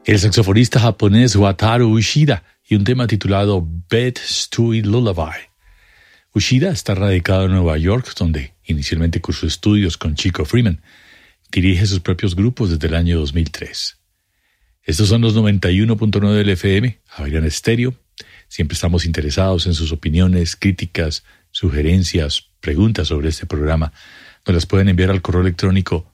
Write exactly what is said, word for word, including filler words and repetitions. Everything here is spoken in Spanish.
El saxofonista japonés Wataru Ushida y un tema titulado Bed Stuy Lullaby. Ushida está radicado en Nueva York, donde inicialmente cursó estudios con Chico Freeman. Dirige sus propios grupos desde el año dos mil tres. Estos son los noventa y uno punto nueve del F M, Javeriana Estéreo. Siempre estamos interesados en sus opiniones, críticas, sugerencias, preguntas sobre este programa. Nos las pueden enviar al correo electrónico